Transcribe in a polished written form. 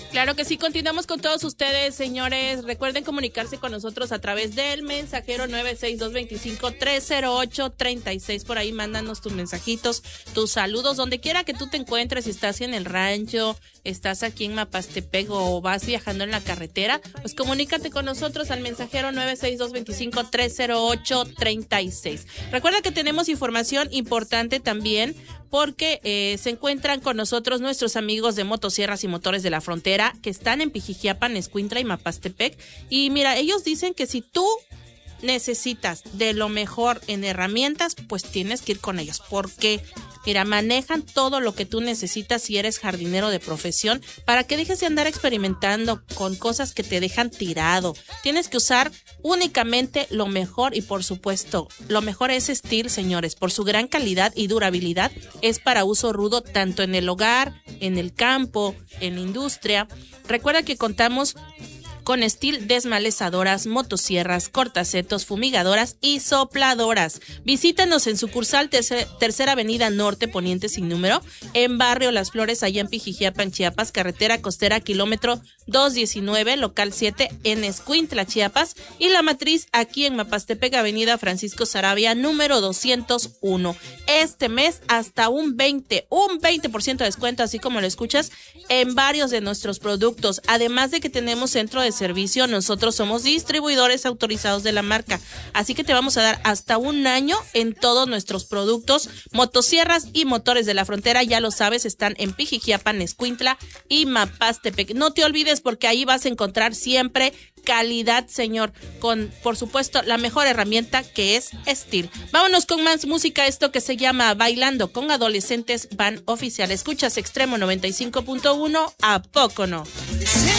Claro que sí, continuamos con todos ustedes, señores. Recuerden comunicarse con nosotros a través del mensajero 96225-308-36. Por ahí mándanos tus mensajitos, tus saludos, donde quiera que tú te encuentres, si estás en el rancho, estás aquí en Mapastepec o vas viajando en la carretera, pues comunícate con nosotros al mensajero 96225-308-36. Recuerda que tenemos información importante también porque se encuentran con nosotros nuestros amigos de Motosierras y Motores de la Frontera, que están en Pijijiapan, Escuintla y Mapastepec. Y mira, ellos dicen que si tú necesitas de lo mejor en herramientas, pues tienes que ir con ellos, porque mira, manejan todo lo que tú necesitas si eres jardinero de profesión, para que dejes de andar experimentando con cosas que te dejan tirado. Tienes que usar únicamente lo mejor y por supuesto, lo mejor es Stihl, señores, por su gran calidad y durabilidad. Es para uso rudo tanto en el hogar, en el campo, en la industria. Recuerda que contamos con Stihl desmalezadoras, motosierras, cortacetos, fumigadoras y sopladoras. Visítanos en sucursal Tercera Avenida Norte Poniente sin número, en Barrio Las Flores, allá en Pijijiapan, Chiapas, carretera costera, kilómetro 219, local 7, en Escuintla, Chiapas, y La Matriz aquí en Mapastepec, avenida Francisco Saravia, número 201. Este mes hasta un 20% de descuento, así como lo escuchas, en varios de nuestros productos. Además de que tenemos centro de servicio, nosotros somos distribuidores autorizados de la marca, así que te vamos a dar hasta un año en todos nuestros productos. Motosierras y Motores de la Frontera, ya lo sabes, están en Pijijiapan, Escuintla y Mapastepec. No te olvides, porque ahí vas a encontrar siempre calidad, señor, con, por supuesto, la mejor herramienta, que es Stihl. Vámonos con más música, esto que se llama Bailando con Adolescentes Van Oficial. Escuchas Extremo 95.1, ¿a poco no?